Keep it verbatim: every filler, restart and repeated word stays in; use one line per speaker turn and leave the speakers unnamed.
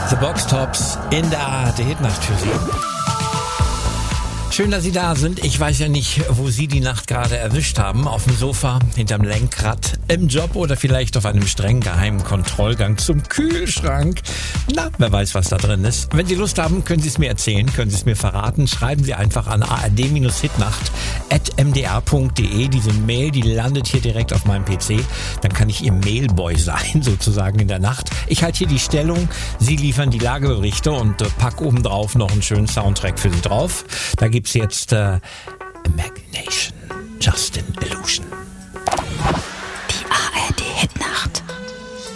The Box Tops in der A R D-Hitnacht für Sie. Schön, dass Sie da sind. Ich weiß ja nicht, wo Sie die Nacht gerade erwischt haben. Auf dem Sofa, hinterm Lenkrad, im Job oder vielleicht auf einem streng geheimen Kontrollgang zum Kühlschrank. Na, wer weiß, was da drin ist. Wenn Sie Lust haben, können Sie es mir erzählen, können Sie es mir verraten. Schreiben Sie einfach an a r d hitnacht at m d r punkt d e. Diese Mail, die landet hier direkt auf meinem P C. Dann kann ich Ihr Mailboy sein, sozusagen in der Nacht. Ich halte hier die Stellung. Sie liefern die Lageberichte und äh, pack obendrauf noch einen schönen Soundtrack für Sie drauf. Da gibt's jetzt äh, Imagination, Justin